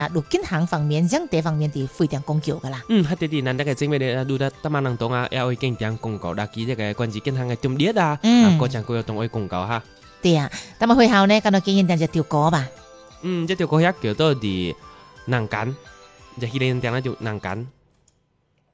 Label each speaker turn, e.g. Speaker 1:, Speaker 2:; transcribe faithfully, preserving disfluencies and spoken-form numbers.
Speaker 1: 啊，录建行方面，像这方面的非常讲究噶啦。
Speaker 2: 嗯，喺啲難得嘅正面咧，錄得得萬能檔啊，要會經常廣告啦，記這個關於建行嘅重點啊，啊，各種各樣都會廣告哈。
Speaker 1: 對啊，咁啊會後呢，咁啊建議定一條歌吧。
Speaker 2: 嗯，這條歌遐叫做啲南間，就係呢啲點咧就南間。